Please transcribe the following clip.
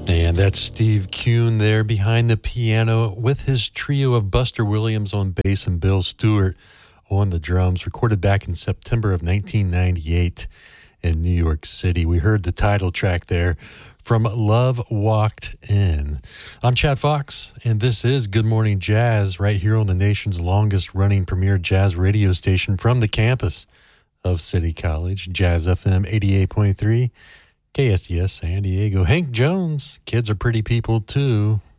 And that's Steve Kuhn there behind the piano with his trio of Buster Williams on bass and Bill Stewart on the drums, recorded back in September of 1998 in New York City. We heard the title track there from Love Walked In. I'm Chad Fox, and this is Good Morning Jazz right here on the nation's longest running premier jazz radio station from the campus of City College, Jazz FM 88.3. KSDS San Diego. Hank Jones, kids are pretty people too.